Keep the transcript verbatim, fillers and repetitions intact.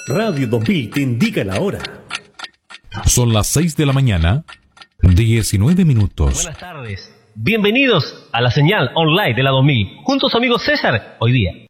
Radio dos mil te indica la hora. Son las seis de la mañana, diecinueve minutos. Buenas tardes. Bienvenidos a la señal online de la dos mil. Juntos, amigos César, hoy día.